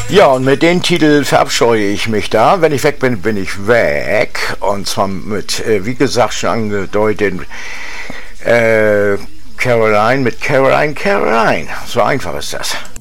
Ja, und mit dem Titel verabscheue ich mich da. Wenn ich weg bin, bin ich weg. Und zwar mit, wie gesagt, schon angedeutet, Caroline mit Caroline. So einfach ist das.